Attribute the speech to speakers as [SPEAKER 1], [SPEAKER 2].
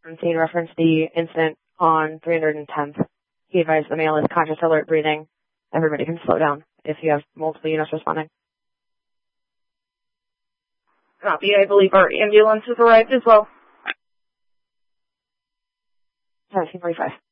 [SPEAKER 1] Scene referenced the incident on 310th. He advised the male is conscious, alert, breathing. Everybody can slow down if you have multiple units responding.
[SPEAKER 2] Copy. I believe our ambulance has arrived as well.
[SPEAKER 1] 1745.